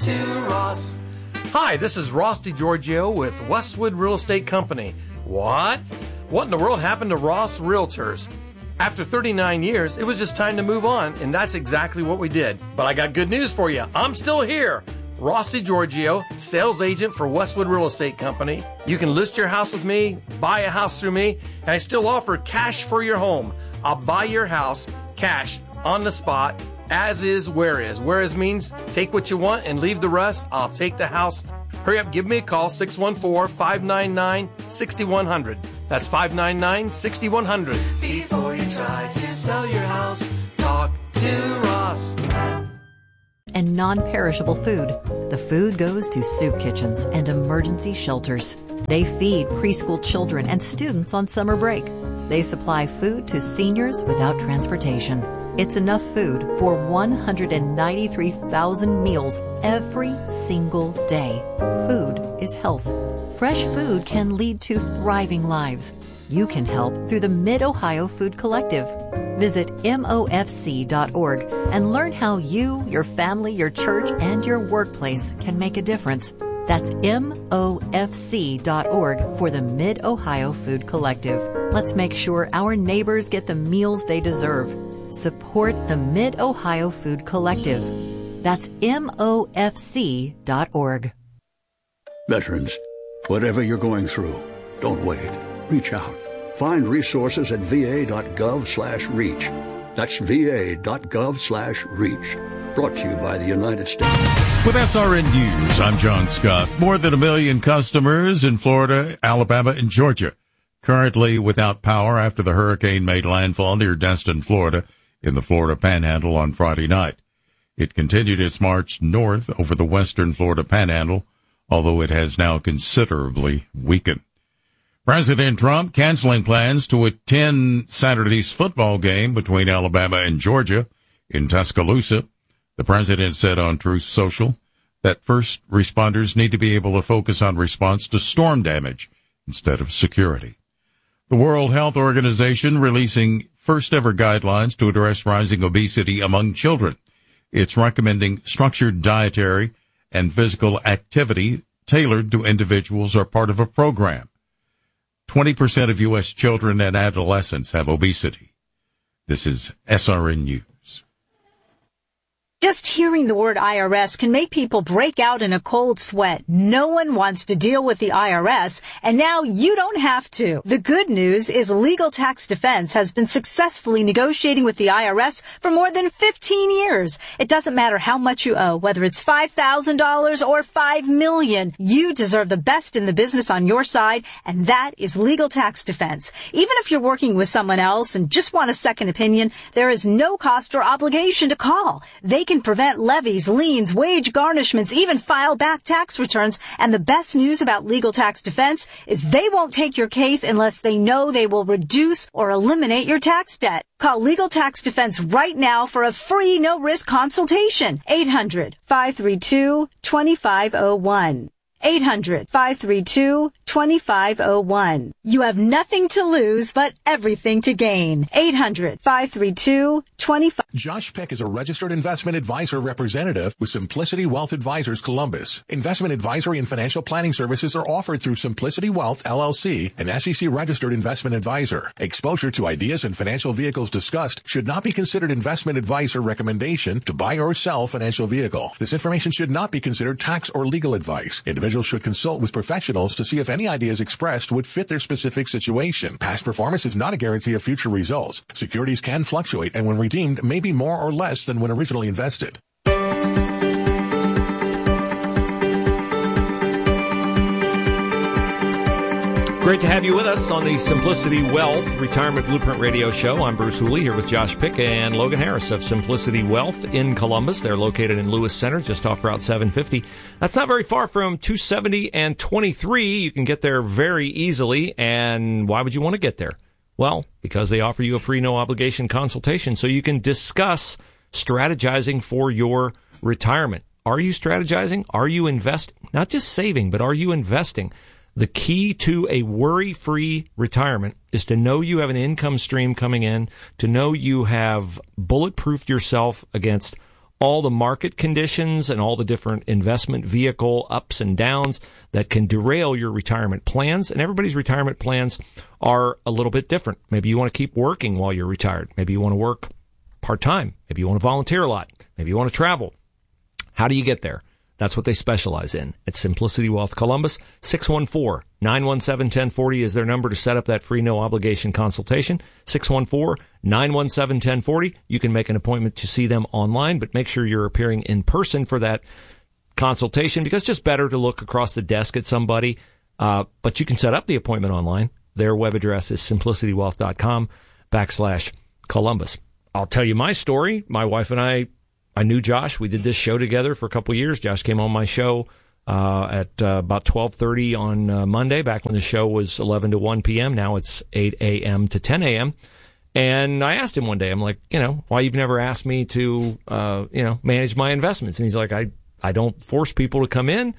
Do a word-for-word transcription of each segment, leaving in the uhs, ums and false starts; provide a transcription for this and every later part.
to Ross. Hi, this is Ross DiGiorgio with Westwood Real Estate Company. What? What in the world happened to Ross Realtors? After thirty-nine years, it was just time to move on, and that's exactly what we did. But I got good news for you. I'm still here. Ross DiGiorgio, sales agent for Westwood Real Estate Company. You can list your house with me, buy a house through me, and I still offer cash for your home. I'll buy your house, cash, on the spot, as is, where is. Where is means take what you want and leave the rest. I'll take the house. Hurry up, give me a call, six one four, five nine nine, six one zero zero. That's five nine nine, six one zero zero. Before you try to sell your house, talk to Ross. And non-perishable food. The food goes to soup kitchens and emergency shelters. They feed preschool children and students on summer break. They supply food to seniors without transportation. It's enough food for one hundred ninety-three thousand meals every single day. Food is health. Fresh food can lead to thriving lives. You can help through the Mid-Ohio Food Collective. Visit M O F C dot org and learn how you, your family, your church, and your workplace can make a difference. That's M O F C dot org for the Mid-Ohio Food Collective. Let's make sure our neighbors get the meals they deserve. Support the Mid-Ohio Food Collective. That's M O F C dot org. Veterans, whatever you're going through, don't wait. Reach out. Find resources at va.gov slash reach. That's va.gov slash reach. Brought to you by the United States. With S R N News, I'm John Scott. More than a million customers in Florida, Alabama, and Georgia currently without power after the hurricane made landfall near Destin, Florida, in the Florida Panhandle on Friday night. It continued its march north over the western Florida Panhandle, although it has now considerably weakened. President Trump canceling plans to attend Saturday's football game between Alabama and Georgia in Tuscaloosa. The president said on Truth Social that first responders need to be able to focus on response to storm damage instead of security. The World Health Organization releasing first-ever guidelines to address rising obesity among children. It's recommending structured dietary and physical activity tailored to individuals or part of a program. twenty percent of U S children and adolescents have obesity. This is S R N News. Just hearing the word I R S can make people break out in a cold sweat. No one wants to deal with the I R S, and now you don't have to. The good news is Legal Tax Defense has been successfully negotiating with the I R S for more than fifteen years. It doesn't matter how much you owe, whether it's five thousand dollars or five million dollars. You deserve the best in the business on your side, and that is Legal Tax Defense. Even if you're working with someone else and just want a second opinion, there is no cost or obligation to call. They can prevent levies, liens, wage garnishments, even file back tax returns. And the best news about Legal Tax Defense is they won't take your case unless they know they will reduce or eliminate your tax debt. Call Legal Tax Defense right now for a free no-risk consultation. eight hundred, five three two, two five zero one. eight hundred, five three two, two five zero one. You have nothing to lose, but everything to gain. eight hundred, five three two, two five. Josh Peck is a registered investment advisor representative with Simplicity Wealth Advisors Columbus. Investment advisory and financial planning services are offered through Simplicity Wealth, L L C, an S E C registered investment advisor. Exposure to ideas and financial vehicles discussed should not be considered investment advice or recommendation to buy or sell financial vehicle. This information should not be considered tax or legal advice. Individuals should consult with professionals to see if any ideas expressed would fit their specific situation. Past performance is not a guarantee of future results. Securities can fluctuate and when redeemed may be more or less than when originally invested. Great to have you with us on the Simplicity Wealth Retirement Blueprint Radio Show. I'm Bruce Hooley here with Josh Pick and Logan Harris of Simplicity Wealth in Columbus. They're located in Lewis Center, just off Route seven fifty. That's not very far from two seventy and twenty-three. You can get there very easily. And why would you want to get there? Well, because they offer you a free, no-obligation consultation so you can discuss strategizing for your retirement. Are you strategizing? Are you investing? Not just saving, but are you investing? The key to a worry-free retirement is to know you have an income stream coming in, to know you have bulletproofed yourself against all the market conditions and all the different investment vehicle ups and downs that can derail your retirement plans. And everybody's retirement plans are a little bit different. Maybe you want to keep working while you're retired. Maybe you want to work part-time. Maybe you want to volunteer a lot. Maybe you want to travel. How do you get there? That's what they specialize in at Simplicity Wealth Columbus. six one four, nine one seven, one zero four zero is their number to set up that free no-obligation consultation. six one four, nine one seven, one zero four zero. You can make an appointment to see them online, but make sure you're appearing in person for that consultation because it's just better to look across the desk at somebody. Uh, but you can set up the appointment online. Their web address is simplicitywealth.com backslash Columbus. I'll tell you my story. My wife and I I knew Josh. We did this show together for a couple of years. Josh came on my show uh, at uh, about twelve thirty on uh, Monday, back when the show was eleven to one p.m. Now it's eight a.m. to ten a.m. And I asked him one day, I'm like, you know, why you've never asked me to, uh, you know, manage my investments? And he's like, I, I don't force people to come in.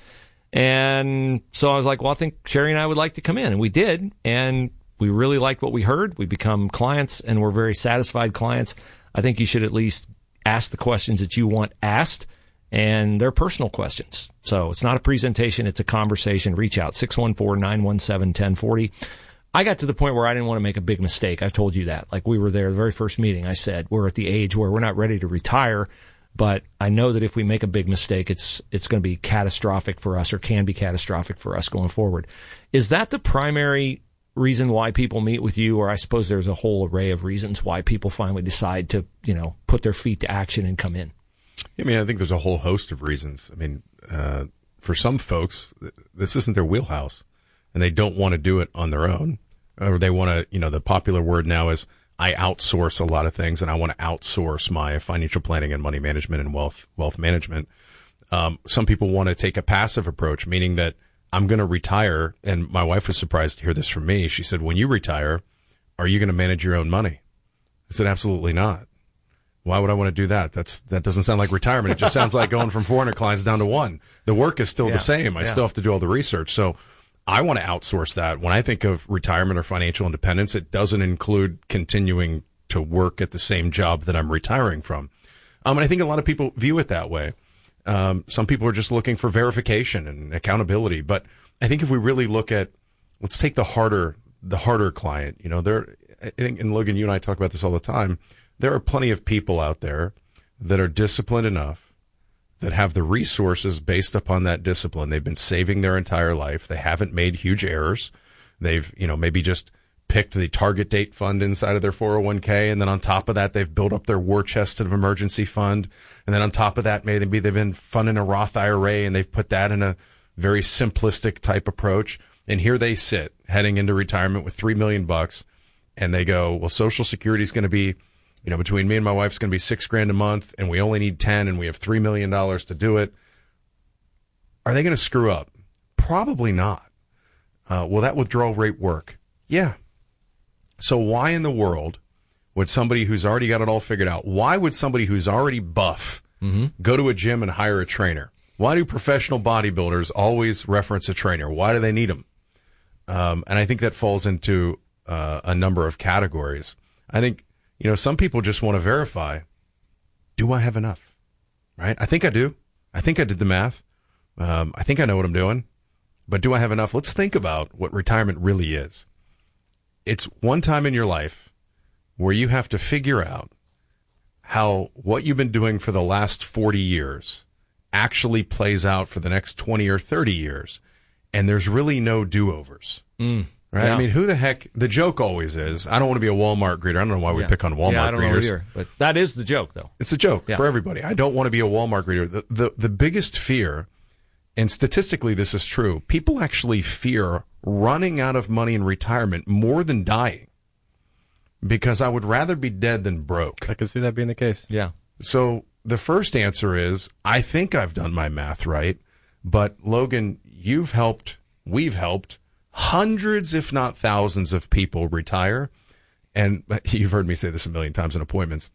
And so I was like, well, I think Sherry and I would like to come in. And we did. And we really liked what we heard. We become clients, and we're very satisfied clients. I think you should at least ask the questions that you want asked, and they're personal questions. So it's not a presentation, it's a conversation. Reach out, six one four, nine one seven, one zero four zero. I got to the point where I didn't want to make a big mistake. I've told you that. Like, we were there the very first meeting. I said, we're at the age where we're not ready to retire, but I know that if we make a big mistake, it's it's going to be catastrophic for us, or can be catastrophic for us going forward. Is that the primary reason why people meet with you? Or I suppose there's a whole array of reasons why people finally decide to, you know, put their feet to action and come in. I mean, I think there's a whole host of reasons. I mean, uh, for some folks, this isn't their wheelhouse, and they don't want to do it on their own. Or they want to, you know, the popular word now is, I outsource a lot of things, and I want to outsource my financial planning and money management and wealth, wealth management. Um, some people want to take a passive approach, meaning that I'm going to retire, and my wife was surprised to hear this from me. She said, when you retire, are you going to manage your own money? I said, absolutely not. Why would I want to do that? That's That doesn't sound like retirement. It just sounds like going from four hundred clients down to one. The work is still yeah. the same. I yeah. still have to do all the research. So I want to outsource that. When I think of retirement or financial independence, it doesn't include continuing to work at the same job that I'm retiring from. Um, and I think a lot of people view it that way. Um, some people are just looking for verification and accountability. But I think if we really look at, let's take the harder, the harder client, you know, there, I think, and Logan, you and I talk about this all the time. There are plenty of people out there that are disciplined enough, that have the resources based upon that discipline. They've been saving their entire life. They haven't made huge errors. They've, you know, maybe just picked the target date fund inside of their four oh one k. And then on top of that, they've built up their war chest of emergency fund. And then on top of that, maybe they've been funding a Roth I R A, and they've put that in a very simplistic type approach. And here they sit heading into retirement with three million bucks. And they go, well, Social Security is going to be, you know, between me and my wife, it's going to be six grand a month, and we only need ten, and we have three million dollars to do it. Are they going to screw up? Probably not. Uh, will that withdrawal rate work? Yeah. So why in the world would somebody who's already got it all figured out, why would somebody who's already buff mm-hmm. go to a gym and hire a trainer? Why do professional bodybuilders always reference a trainer? Why do they need them? Um, and I think that falls into uh, a number of categories. I think, you know, some people just want to verify, do I have enough? Right? I think I do. I think I did the math. Um, I think I know what I'm doing. But do I have enough? Let's think about what retirement really is. It's one time in your life where you have to figure out how what you've been doing for the last forty years actually plays out for the next twenty or thirty years. And there's really no do-overs. Mm. Right? Yeah. I mean, who the heck, the joke always is, I don't want to be a Walmart greeter. I don't know why we yeah. pick on Walmart yeah, I don't greeters. know either, but that is the joke, though. It's a joke yeah. for everybody. I don't want to be a Walmart greeter. The, the, the biggest fear, and statistically this is true, people actually fear running out of money in retirement more than dying. Because I would rather be dead than broke. I can see that being the case. Yeah. So the first answer is, I think I've done my math right. But Logan, you've helped, we've helped hundreds, if not thousands, of people retire. And you've heard me say this a million times in appointments.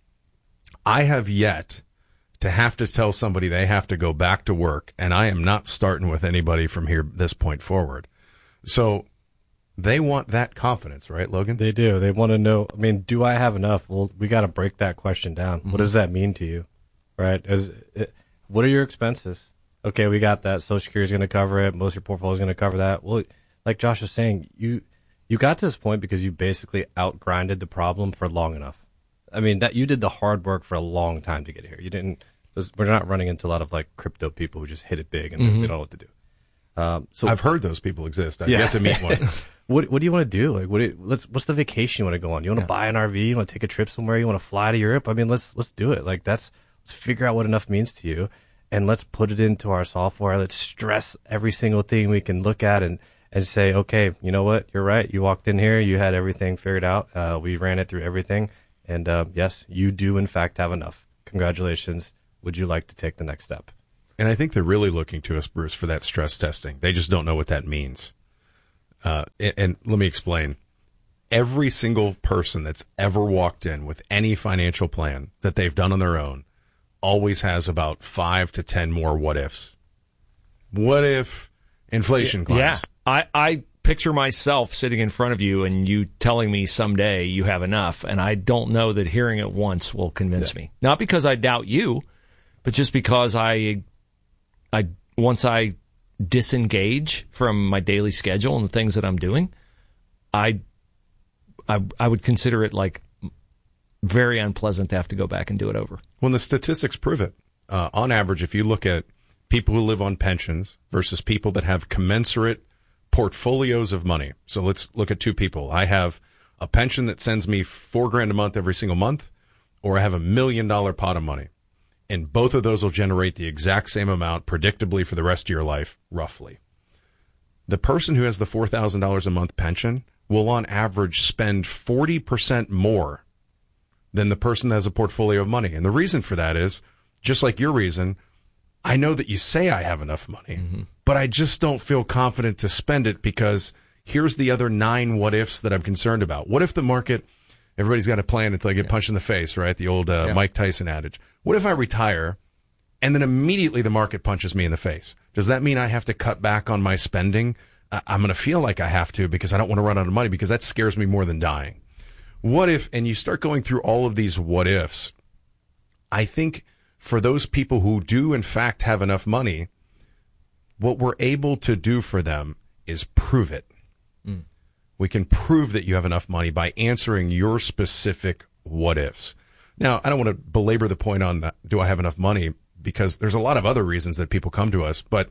I have yet to have to tell somebody they have to go back to work, and I am not starting with anybody from here this point forward. So they want that confidence, right, Logan? They do. They want to know, I mean, do I have enough? Well, we got to break that question down. Mm-hmm. What does that mean to you? right? As, it, what are your expenses? Okay, we got that. Social Security is going to cover it. Most of your portfolio is going to cover that. Well, like Josh was saying, you you got to this point because you basically outgrinded the problem for long enough. I mean, that you did the hard work for a long time to get here. You didn't. We're not running into a lot of like crypto people who just hit it big and mm-hmm. they don't know what to do. Um, so I've heard those people exist. I've yeah. yet to meet one. what What do you want to do? Like, what? Do you, let's. What's the vacation you want to go on? You want to yeah. buy an R V? You want to take a trip somewhere? You want to fly to Europe? I mean, let's let's do it. Like that's let's figure out what enough means to you, and let's put it into our software. Let's stress every single thing we can look at and and say, okay, you know what? You're right. You walked in here. You had everything figured out. Uh, we ran it through everything, and uh, yes, you do in fact have enough. Congratulations. Would you like to take the next step? And I think they're really looking to us, Bruce, for that stress testing. They just don't know what that means. Uh, and, and let me explain. Every single person that's ever walked in with any financial plan that they've done on their own always has about five to ten more what ifs. What if inflation climbs? Yeah, I, I picture myself sitting in front of you and you telling me someday you have enough, and I don't know that hearing it once will convince yeah. me. Not because I doubt you, but just because I... I once I disengage from my daily schedule and the things that I'm doing, I, I, I would consider it like very unpleasant to have to go back and do it over. Well, the statistics prove it. Uh, on average, if you look at people who live on pensions versus people that have commensurate portfolios of money. So let's look at two people. I have a pension that sends me four grand a month every single month, or I have a million dollar pot of money. And both of those will generate the exact same amount predictably for the rest of your life, roughly. The person who has the four thousand dollars a month pension will on average spend forty percent more than the person that has a portfolio of money. And the reason for that is, just like your reason, I know that you say I have enough money, mm-hmm. but I just don't feel confident to spend it because here's the other nine what ifs that I'm concerned about. What if the market, everybody's got a plan until I get yeah. punched in the face, right? The old uh, yeah. Mike Tyson adage. What if I retire and then immediately the market punches me in the face? Does that mean I have to cut back on my spending? I- I'm going to feel like I have to because I don't want to run out of money because that scares me more than dying. What if, and you start going through all of these what ifs, I think for those people who do in fact have enough money, what we're able to do for them is prove it. Mm. We can prove that you have enough money by answering your specific what ifs. Now, I don't want to belabor the point on that, do I have enough money, because there's a lot of other reasons that people come to us, but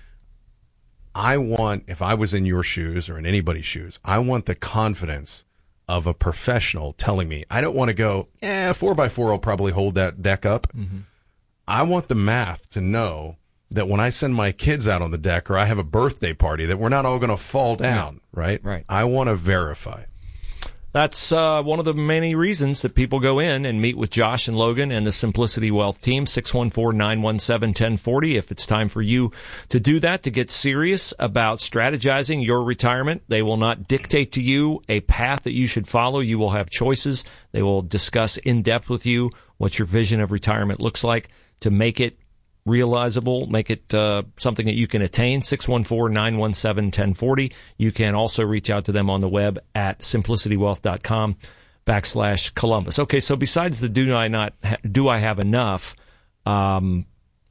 I want, if I was in your shoes or in anybody's shoes, I want the confidence of a professional telling me, I don't want to go, eh, four by four will probably hold that deck up. Mm-hmm. I want the math to know that when I send my kids out on the deck or I have a birthday party, that we're not all going to fall down, yeah. right? Right. I want to verify. That's uh, one of the many reasons that people go in and meet with Josh and Logan and the Simplicity Wealth team, six one four, nine one seven, one zero four zero. If it's time for you to do that, to get serious about strategizing your retirement, they will not dictate to you a path that you should follow. You will have choices. They will discuss in depth with you what your vision of retirement looks like to make it realizable, make it uh, something that you can attain. Six one four, nine one seven, one zero four zero. You can also reach out to them on the web at simplicitywealth.com backslash Columbus. Okay, so besides the do I not ha- do I have enough, um,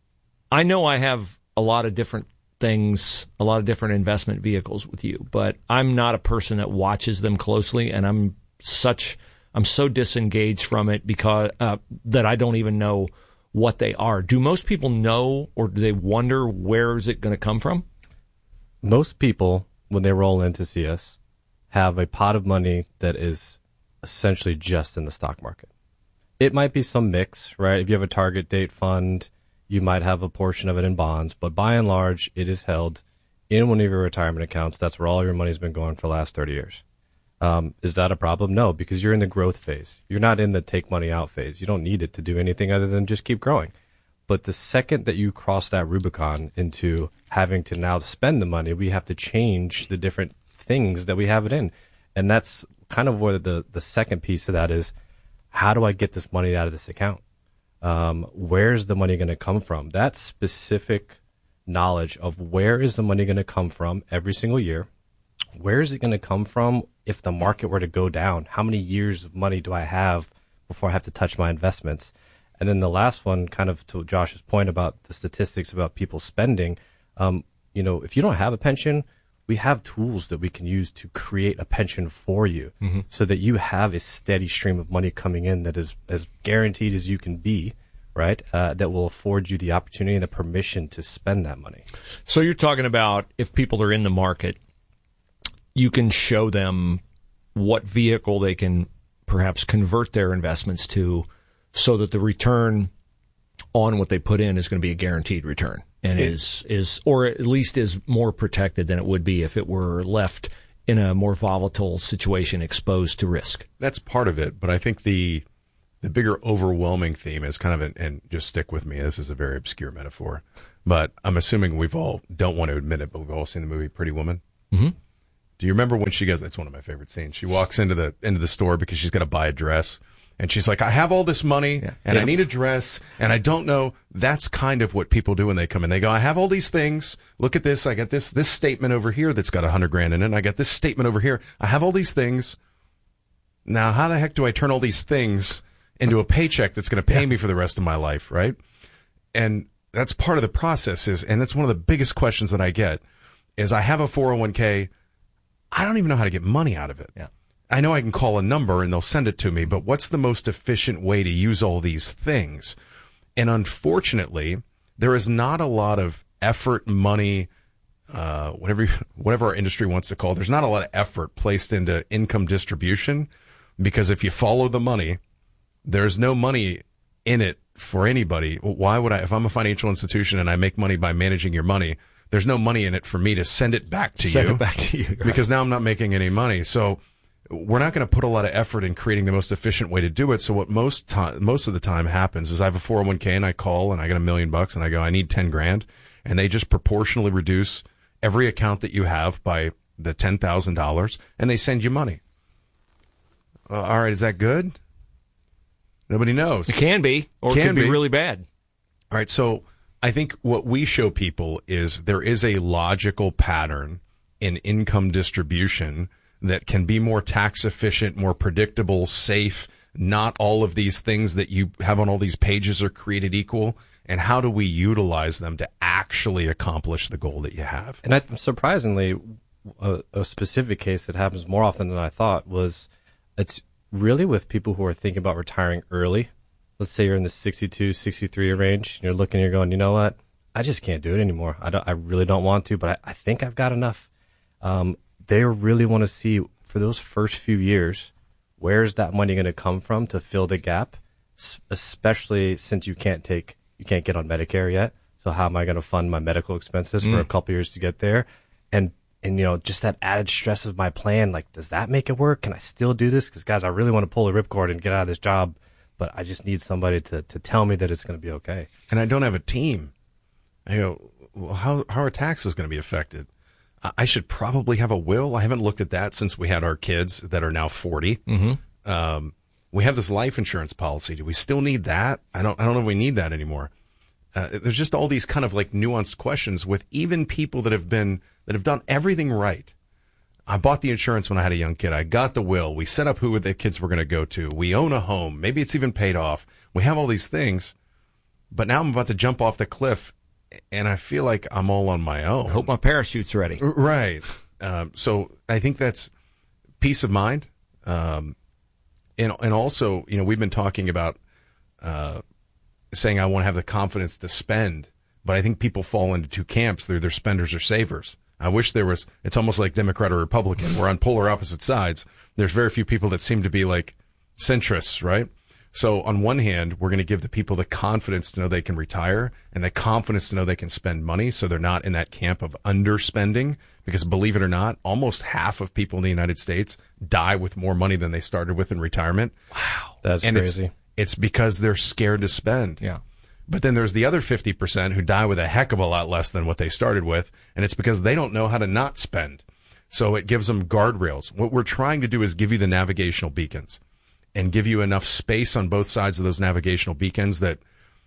I know I have a lot of different things, a lot of different investment vehicles with you, but I'm not a person that watches them closely, and I'm such I'm so disengaged from it because uh, that I don't even know what they are. Do most people know, or do they wonder where is it going to come from? Most people, when they roll in to see us, have a pot of money that is essentially just in the stock market. It might be some mix, right? If you have a target date fund, you might have a portion of it in bonds, but by and large, it is held in one of your retirement accounts. That's where all your money's been going for the last thirty years. Um, is that a problem? No, because you're in the growth phase. You're not in the take money out phase. You don't need it to do anything other than just keep growing. But the second that you cross that Rubicon into having to now spend the money, we have to change the different things that we have it in. And that's kind of where the, the second piece of that is, how do I get this money out of this account? Um, where's the money going to come from? That specific knowledge of where is the money going to come from every single year. Where is it going to come from if the market were to go down? How many years of money do I have before I have to touch my investments? And then the last one, kind of to Josh's point about the statistics about people spending, um, you know, if you don't have a pension, we have tools that we can use to create a pension for you mm-hmm. so that you have a steady stream of money coming in that is as guaranteed as you can be, right? Uh, that will afford you the opportunity and the permission to spend that money. So you're talking about if people are in the market, you can show them what vehicle they can perhaps convert their investments to so that the return on what they put in is going to be a guaranteed return. And is, is, or at least is more protected than it would be if it were left in a more volatile situation exposed to risk. That's part of it, but I think the the bigger overwhelming theme is kind of, an, and just stick with me, this is a very obscure metaphor, but I'm assuming we've all, don't want to admit it, but we've all seen the movie Pretty Woman. Mm-hmm. Do you remember when she goes, it's one of my favorite scenes, she walks into the into the store because she's got to buy a dress. And she's like, I have all this money, yeah. and yeah. I need a dress, and I don't know. That's kind of what people do when they come in. They go, I have all these things. Look at this. I got this this statement over here that's got a hundred grand in it. And I got this statement over here. I have all these things. Now, how the heck do I turn all these things into a paycheck that's going to pay yeah. me for the rest of my life, right? And that's part of the process is, and that's one of the biggest questions that I get, is I have a four oh one k. I don't even know how to get money out of it. Yeah. I know I can call a number and they'll send it to me, but what's the most efficient way to use all these things? And unfortunately, there is not a lot of effort, money, uh, whatever, whatever our industry wants to call it. There's not a lot of effort placed into income distribution because if you follow the money, there's no money in it for anybody. Why would I, if I'm a financial institution and I make money by managing your money, there's no money in it for me to send it back to send you. Send it back to you. Right. Because now I'm not making any money. So, we're not going to put a lot of effort in creating the most efficient way to do it. So what most time, most of the time happens is I have a four oh one k and I call and I got a million bucks and I go, I need ten grand. And they just proportionally reduce every account that you have by the ten thousand dollars and they send you money. Uh, all right. Is that good? Nobody knows. It can be, or can it can be, be really bad. All right. So I think what we show people is there is a logical pattern in income distribution that can be more tax efficient, more predictable, safe. Not all of these things that you have on all these pages are created equal. And how do we utilize them to actually accomplish the goal that you have? And I, surprisingly, a, a specific case that happens more often than I thought was it's really with people who are thinking about retiring early. Let's say you're in the sixty-two, sixty-three range. And you're looking, you're going, you know what? I just can't do it anymore. I, don't, I really don't want to, but I, I think I've got enough. Um, They really want to see for those first few years, where's that money going to come from to fill the gap, especially since you can't take, you can't get on Medicare yet. So how am I going to fund my medical expenses mm. for a couple years to get there? And, and, you know, just that added stress of my plan, like, does that make it work? Can I still do this? Because guys, I really want to pull the ripcord and get out of this job, but I just need somebody to, to tell me that it's going to be okay. And I don't have a team. I go, well, how, how are taxes going to be affected? I should probably have a will. I haven't looked at that since we had our kids that are now forty. Mm-hmm. Um, we have this life insurance policy. Do we still need that? I don't, I don't know if we need that anymore. Uh, there's just all these kind of like nuanced questions with even people that have been, that have done everything right. I bought the insurance when I had a young kid. I got the will. We set up who the kids were going to go to. We own a home. Maybe it's even paid off. We have all these things, but now I'm about to jump off the cliff. And I feel like I'm all on my own. I hope my parachute's ready. Right. Um, so I think that's peace of mind. Um, and, and also, you know, we've been talking about uh, saying I want to have the confidence to spend, but I think people fall into two camps. They're either spenders or savers. I wish there was, it's almost like Democrat or Republican. We're on polar opposite sides. There's very few people that seem to be like centrists, right? So on one hand, we're going to give the people the confidence to know they can retire and the confidence to know they can spend money so they're not in that camp of underspending. Because believe it or not, almost half of people in the United States die with more money than they started with in retirement. Wow. That's and crazy. It's, it's because they're scared to spend. Yeah. But then there's the other fifty percent who die with a heck of a lot less than what they started with. And it's because they don't know how to not spend. So it gives them guardrails. What we're trying to do is give you the navigational beacons. And give you enough space on both sides of those navigational beacons that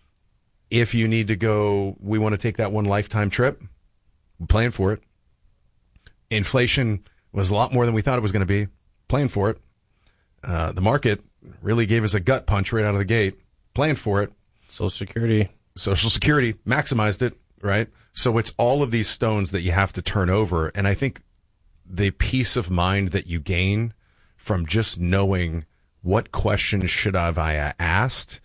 if you need to go, we want to take that one lifetime trip, plan for it. Inflation was a lot more than we thought it was going to be, plan for it. Uh, the market really gave us a gut punch right out of the gate, plan for it. Social Security. Social Security maximized it, right? So it's all of these stones that you have to turn over. And I think the peace of mind that you gain from just knowing what questions should have I asked,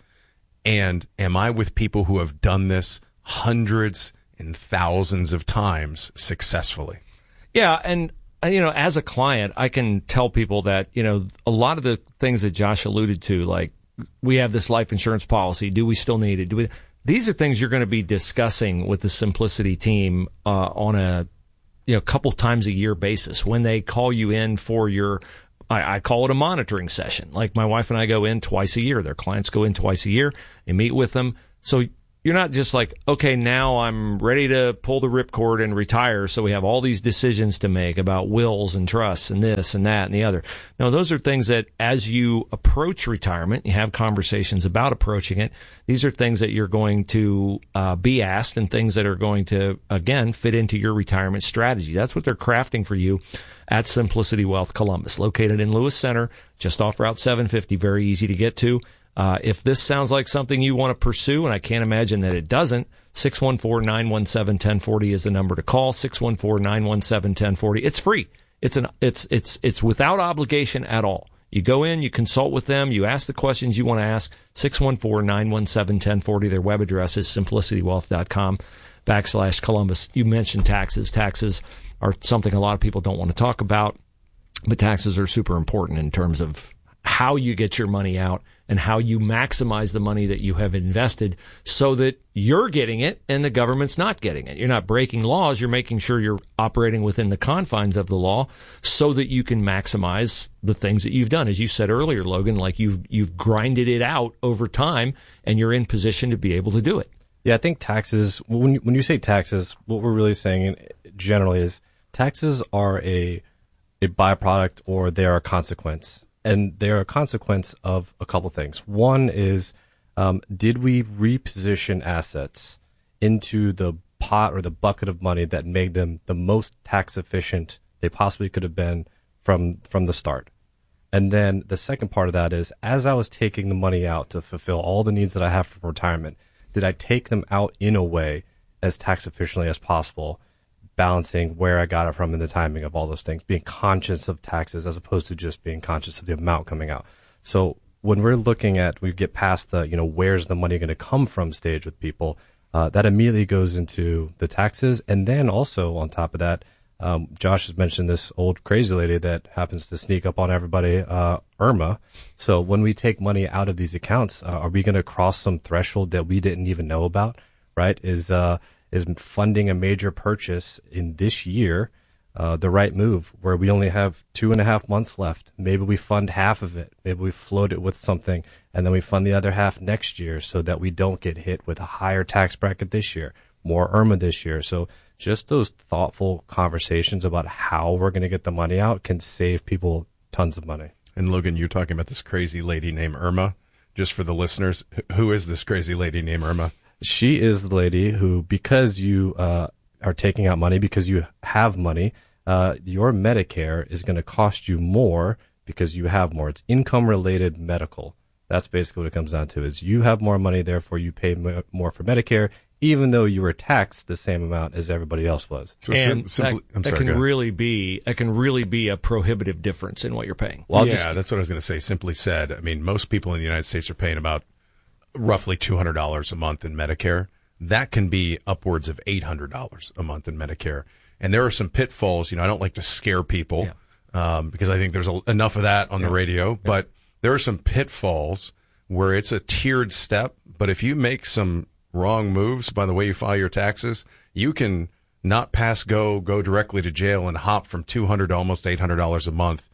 and am I with people who have done this hundreds and thousands of times successfully? Yeah, and you know, as a client, I can tell people that, you know, a lot of the things that Josh alluded to, like we have this life insurance policy. Do we still need it? Do we? These are things you're going to be discussing with the Simplicity team uh, on a, you know, couple times a year basis when they call you in for your, I, I call it a monitoring session. Like my wife and I go in twice a year. Their clients go in twice a year. They meet with them. So you're not just like, okay, now I'm ready to pull the ripcord and retire. So we have all these decisions to make about wills and trusts and this and that and the other. No, those are things that as you approach retirement, you have conversations about approaching it. These are things that you're going to uh, be asked and things that are going to, again, fit into your retirement strategy. That's what they're crafting for you at Simplicity Wealth Columbus, located in Lewis Center, just off Route seven fifty, very easy to get to. Uh, if this sounds like something you want to pursue, and I can't imagine that it doesn't, six one four, nine one seven, one zero four zero is the number to call, six one four, nine one seven, one zero four zero. It's free. It's an, it's, it's, it's without obligation at all. You go in, you consult with them, you ask the questions you want to ask, six one four, nine one seven, one zero four zero. Their web address is simplicitywealth.com backslash Columbus. You mentioned taxes. Taxes are something a lot of people don't want to talk about, but taxes are super important in terms of how you get your money out and how you maximize the money that you have invested so that you're getting it and the government's not getting it. You're not breaking laws. You're making sure you're operating within the confines of the law so that you can maximize the things that you've done. As you said earlier, Logan, like you've, you've grinded it out over time and you're in position to be able to do it. Yeah, I think taxes, when you, when you say taxes, what we're really saying generally is taxes are a, a byproduct or they are a consequence. And they're a consequence of a couple things. One is, um, did we reposition assets into the pot or the bucket of money that made them the most tax efficient they possibly could have been from from the start? And then the second part of that is, as I was taking the money out to fulfill all the needs that I have for retirement, did I take them out in a way as tax efficiently as possible, balancing where I got it from and the timing of all those things, being conscious of taxes as opposed to just being conscious of the amount coming out. So when we're looking at, we get past the, you know, where's the money going to come from stage with people, uh, that immediately goes into the taxes. And then also on top of that, um, Josh has mentioned this old crazy lady that happens to sneak up on everybody, uh, Irma. So when we take money out of these accounts, uh, are we going to cross some threshold that we didn't even know about, right? Is, uh, is funding a major purchase in this year uh, the right move, where we only have two and a half months left? Maybe we fund half of it. Maybe we float it with something, and then we fund the other half next year so that we don't get hit with a higher tax bracket this year, more Irma this year. So just those thoughtful conversations about how we're going to get the money out can save people tons of money. And Logan, you're talking about this crazy lady named Irma. Just for the listeners, who is this crazy lady named Irma? She is the lady who, because you uh, are taking out money, because you have money, uh, your Medicare is going to cost you more because you have more. It's income-related medical. That's basically what it comes down to, is you have more money, therefore you pay m- more for Medicare, even though you were taxed the same amount as everybody else was. So and sim- simply, that, that sorry, can really be that can really be a prohibitive difference in what you're paying. Well, yeah, just, that's what I was going to say. Simply said, I mean, most people in the United States are paying about roughly two hundred dollars a month in Medicare. That can be upwards of eight hundred dollars a month in Medicare. And there are some pitfalls. You know, I don't like to scare people yeah. um, because I think there's a, enough of that on yeah. the radio. Yeah. But there are some pitfalls where it's a tiered step. But if you make some wrong moves by the way you file your taxes, you can not pass go, go directly to jail and hop from two hundred dollars to almost eight hundred dollars a month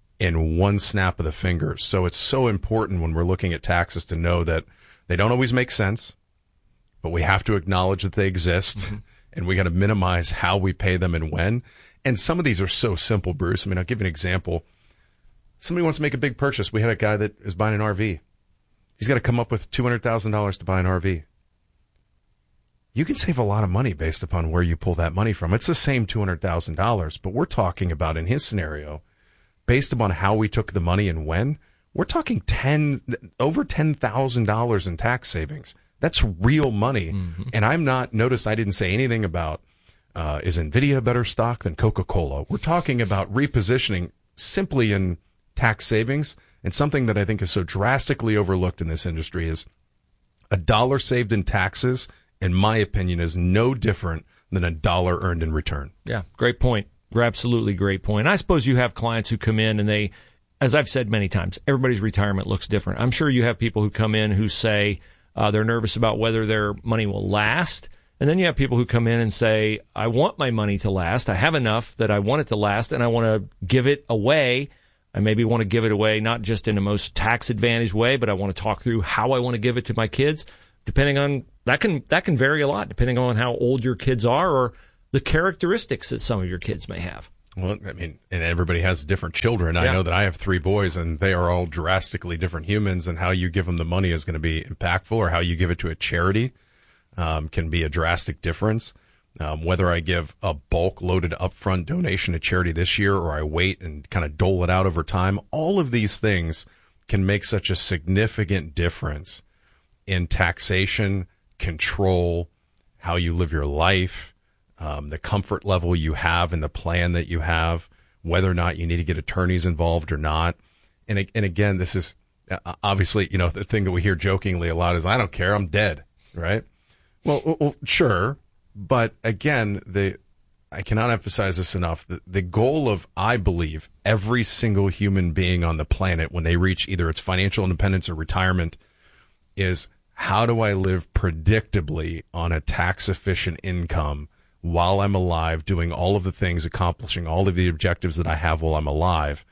in one snap of the fingers. So it's so important when we're looking at taxes to know that they don't always make sense, but we have to acknowledge that they exist, mm-hmm. and we got to minimize how we pay them and when. And some of these are so simple, Bruce. I mean, I'll give you an example. Somebody wants to make a big purchase. We had a guy that is buying an R V. He's got to come up with two hundred thousand dollars to buy an R V. You can save a lot of money based upon where you pull that money from. It's the same two hundred thousand dollars, but we're talking about, in his scenario, based upon how we took the money and when, we're talking ten over ten thousand dollars in tax savings That's real money. Mm-hmm. And I'm not, notice I didn't say anything about, uh, is NVIDIA a better stock than Coca-Cola? We're talking about repositioning simply in tax savings. And something that I think is so drastically overlooked in this industry is a dollar saved in taxes, in my opinion, is no different than a dollar earned in return. Yeah, great point. Absolutely great point. I suppose you have clients who come in and they, as I've said many times, everybody's retirement looks different. I'm sure you have people who come in who say uh, they're nervous about whether their money will last. And then you have people who come in and say, I want my money to last. I have enough that I want it to last, and I want to give it away. I maybe want to give it away not just in the most tax advantage way, but I want to talk through how I want to give it to my kids. Depending on that can that can vary a lot depending on how old your kids are or the characteristics that some of your kids may have. Well, I mean, and everybody has different children. Yeah. I know that I have three boys, and they are all drastically different humans, and how you give them the money is going to be impactful, or how you give it to a charity um, can be a drastic difference. Um, whether I give a bulk loaded upfront donation to charity this year, or I wait and kind of dole it out over time, all of these things can make such a significant difference in taxation, control, how you live your life, um, the comfort level you have in the plan that you have, whether or not you need to get attorneys involved or not. And, and again, this is obviously, you know, the thing that we hear jokingly a lot is, I don't care, I'm dead, right? Well, well sure. But again, the I cannot emphasize this enough. The, the goal of, I believe, every single human being on the planet when they reach either its financial independence or retirement is, how do I live predictably on a tax-efficient income while I'm alive, doing all of the things, accomplishing all of the objectives that I have while I'm alive?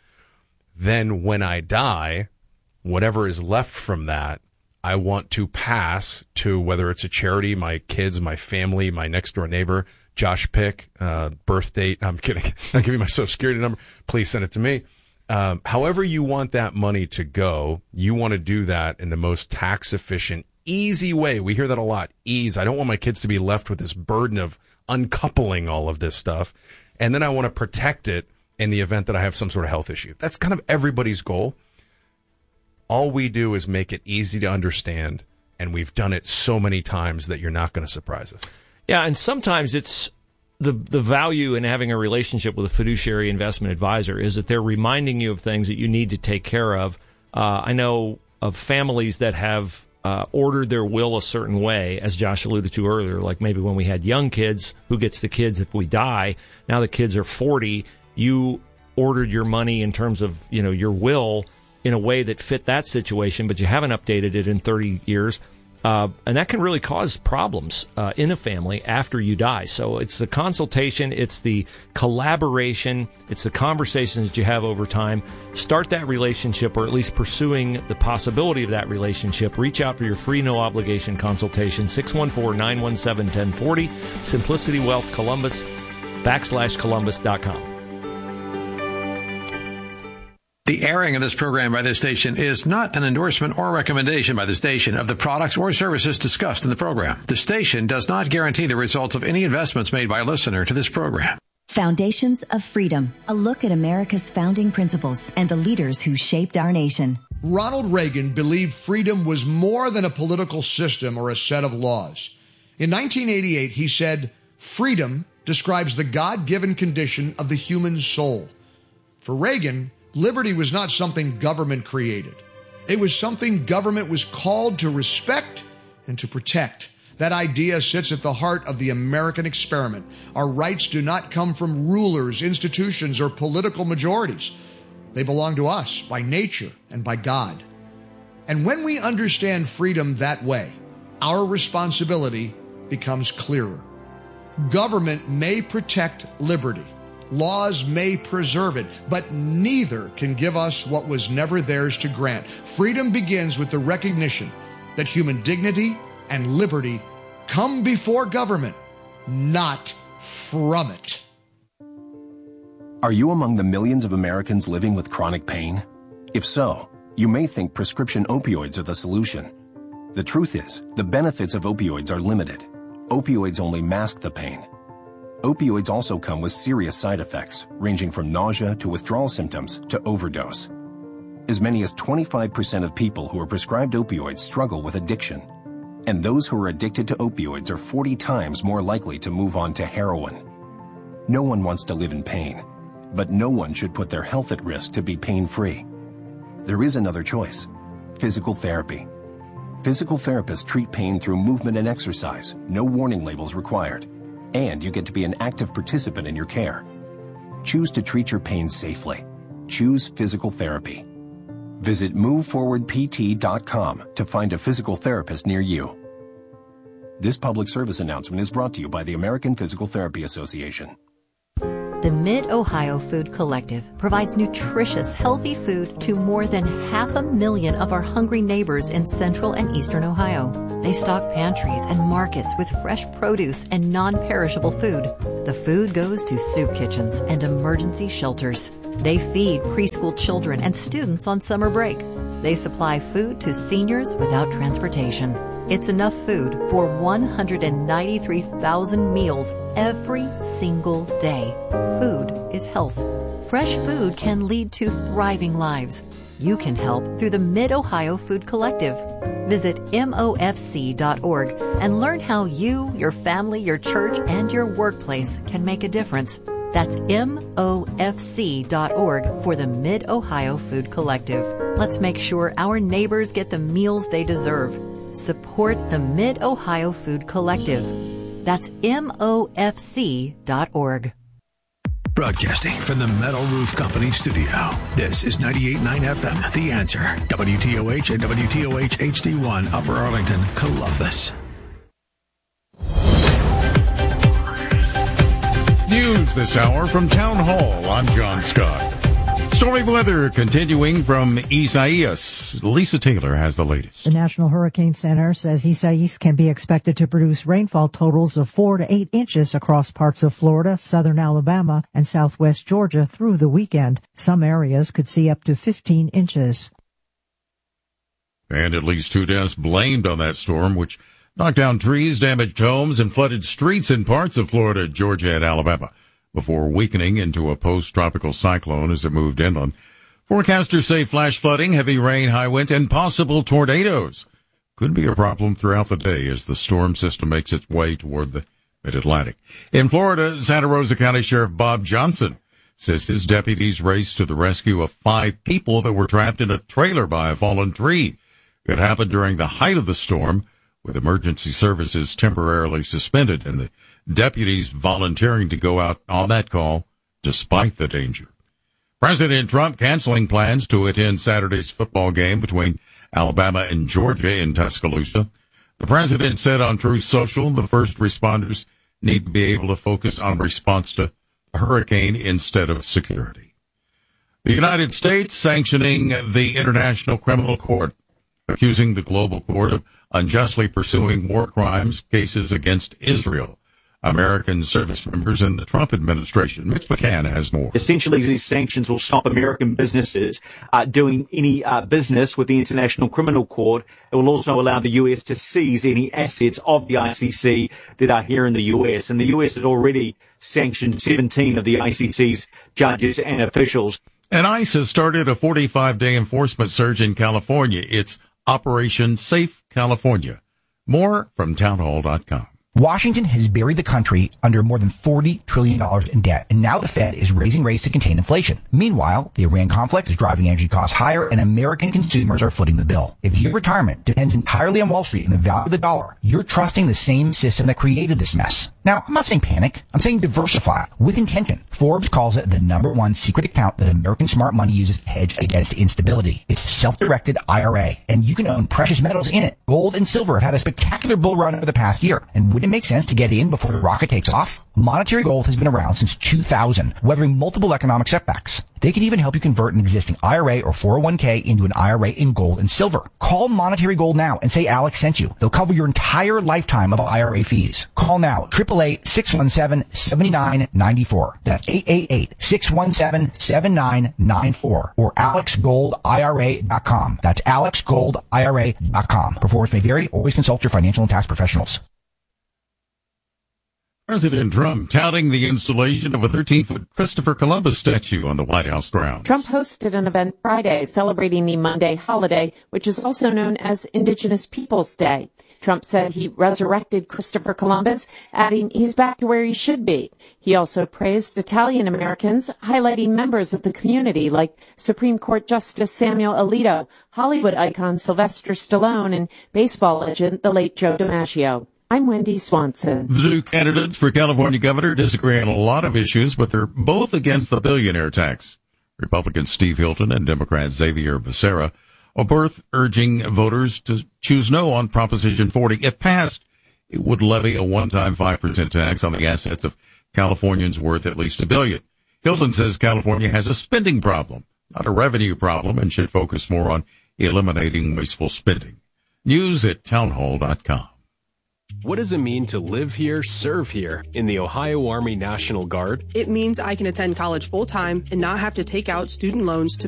Then when I die, whatever is left from that, I want to pass to, whether it's a charity, my kids, my family, my next door neighbor, Josh Pick, uh, birth date. I'm kidding. I'll give you my social security number. Please send it to me. Um, however you want that money to go, you want to do that in the most tax efficient, easy way. We hear that a lot. Ease. I don't want my kids to be left with this burden of uncoupling all of this stuff. And then I want to protect it in the event that I have some sort of health issue. That's kind of everybody's goal. All we do is make it easy to understand, and we've done it so many times that you're not going to surprise us. Yeah, and sometimes it's the the value in having a relationship with a fiduciary investment advisor is that they're reminding you of things that you need to take care of. Uh, I know of families that have uh, ordered their will a certain way, as Josh alluded to earlier, like maybe when we had young kids, who gets the kids if we die? Now the kids are forty. You ordered your money in terms of, you know, your will in a way that fit that situation, but you haven't updated it in thirty years. Uh, and that can really cause problems uh, in a family after you die. So it's the consultation, it's the collaboration, it's the conversations that you have over time. Start that relationship, or at least pursuing the possibility of that relationship. Reach out for your free, no-obligation consultation, six one four, nine one seven, one zero four zero, Simplicity Wealth Columbus, backslash Columbus dot com. The airing of this program by this station is not an endorsement or recommendation by the station of the products or services discussed in the program. The station does not guarantee the results of any investments made by a listener to this program. Foundations of Freedom, a look at America's founding principles and the leaders who shaped our nation. Ronald Reagan believed freedom was more than a political system or a set of laws. In nineteen eighty-eight, he said, "Freedom describes the God-given condition of the human soul." For Reagan, liberty was not something government created. It was something government was called to respect and to protect. That idea sits at the heart of the American experiment. Our rights do not come from rulers, institutions, or political majorities. They belong to us by nature and by God. And when we understand freedom that way, our responsibility becomes clearer. Government may protect liberty. Laws may preserve it, but neither can give us what was never theirs to grant. Freedom begins with the recognition that human dignity and liberty come before government, not from it. Are you among the millions of Americans living with chronic pain? If so, you may think prescription opioids are the solution. The truth is, the benefits of opioids are limited. Opioids only mask the pain. Opioids also come with serious side effects, ranging from nausea to withdrawal symptoms to overdose. As many as twenty-five percent of people who are prescribed opioids struggle with addiction. And those who are addicted to opioids are forty times more likely to move on to heroin. No one wants to live in pain, but no one should put their health at risk to be pain-free. There is another choice: physical therapy. Physical therapists treat pain through movement and exercise, no warning labels required, and you get to be an active participant in your care. Choose to treat your pain safely. Choose physical therapy. Visit move forward p t dot com to find a physical therapist near you. This public service announcement is brought to you by the American Physical Therapy Association. The Mid-Ohio Food Collective provides nutritious, healthy food to more than half a million of our hungry neighbors in central and eastern Ohio. They stock pantries and markets with fresh produce and non-perishable food. The food goes to soup kitchens and emergency shelters. They feed preschool children and students on summer break. They supply food to seniors without transportation. It's enough food for one hundred ninety-three thousand meals every single day. Food is health. Fresh food can lead to thriving lives. You can help through the Mid-Ohio Food Collective. Visit M O F C dot org and learn how you, your family, your church, and your workplace can make a difference. That's M O F C dot org for the Mid-Ohio Food Collective. Let's make sure our neighbors get the meals they deserve. Support the Mid-Ohio Food Collective. That's M O F C dot org. Broadcasting from the Metal Roof Company studio, this is ninety-eight point nine F M, The Answer, W T O H and W T O H H D one, Upper Arlington, Columbus. News this hour from Town Hall. I'm John Scott. Stormy weather continuing from Isaias. Lisa Taylor has the latest. The National Hurricane Center says Isaias can be expected to produce rainfall totals of four to eight inches across parts of Florida, southern Alabama, and southwest Georgia through the weekend. Some areas could see up to fifteen inches. And at least two deaths blamed on that storm, which knocked down trees, damaged homes, and flooded streets in parts of Florida, Georgia, and Alabama, before weakening into a post-tropical cyclone as it moved inland. Forecasters say flash flooding, heavy rain, high winds, and possible tornadoes could be a problem throughout the day as the storm system makes its way toward the mid-Atlantic. In Florida, Santa Rosa County Sheriff Bob Johnson says his deputies raced to the rescue of five people that were trapped in a trailer by a fallen tree. It happened during the height of the storm, with emergency services temporarily suspended and the deputies volunteering to go out on that call despite the danger. President Trump canceling plans to attend Saturday's football game between Alabama and Georgia in Tuscaloosa. The president said on Truth Social the first responders need to be able to focus on response to a hurricane instead of security. The United States sanctioning the International Criminal Court, accusing the global court of unjustly pursuing war crimes cases against Israel. American service members in the Trump administration. Mitch McCann has more. Essentially, these sanctions will stop American businesses uh, doing any uh, business with the International Criminal Court. It will also allow the U S to seize any assets of the I C C that are here in the U S. And the U S has already sanctioned seventeen of the I C C's judges and officials. And ICE has started a forty-five day enforcement surge in California. It's Operation Safe California. More from townhall dot com. Washington has buried the country under more than forty trillion dollars in debt, and now the Fed is raising rates to contain inflation. Meanwhile, the Iran conflict is driving energy costs higher, and American consumers are footing the bill. If your retirement depends entirely on Wall Street and the value of the dollar, you're trusting the same system that created this mess. Now, I'm not saying panic. I'm saying diversify with intention. Forbes calls it the number one secret account that American smart money uses to hedge against instability. It's a self-directed I R A, and you can own precious metals in it. Gold and silver have had a spectacular bull run over the past year, and wouldn't it make sense to get in before the rocket takes off? Monetary Gold has been around since two thousand, weathering multiple economic setbacks. They can even help you convert an existing I R A or four oh one k into an I R A in gold and silver. Call Monetary Gold now and say Alex sent you. They'll cover your entire lifetime of I R A fees. Call now, eight eight eight, six one seven, seven nine nine four. That's eight eight eight, six one seven, seven nine nine four or alex gold I R A dot com. That's alex gold I R A dot com. Performance may vary. Always consult your financial and tax professionals. President Trump touting the installation of a thirteen-foot Christopher Columbus statue on the White House grounds. Trump hosted an event Friday celebrating the Monday holiday, which is also known as Indigenous Peoples Day. Trump said he resurrected Christopher Columbus, adding he's back to where he should be. He also praised Italian Americans, highlighting members of the community like Supreme Court Justice Samuel Alito, Hollywood icon Sylvester Stallone, and baseball legend the late Joe DiMaggio. I'm Wendy Swanson. The two candidates for California governor disagree on a lot of issues, but they're both against the billionaire tax. Republican Steve Hilton and Democrat Xavier Becerra are both urging voters to choose no on Proposition forty. If passed, it would levy a one-time five percent tax on the assets of Californians worth at least a billion. Hilton says California has a spending problem, not a revenue problem, and should focus more on eliminating wasteful spending. News at townhall dot com. What does it mean to live here, serve here in the Ohio Army National Guard? It means I can attend college full-time and not have to take out student loans to